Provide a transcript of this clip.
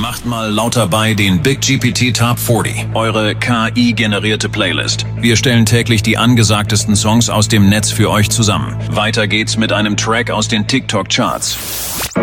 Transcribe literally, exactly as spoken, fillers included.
macht mal lauter bei den Big G P T Top vierzig, eure K I-generierte Playlist. Wir stellen täglich die angesagtesten Songs aus dem Netz für euch zusammen. Weiter geht's mit einem Track aus den TikTok-Charts.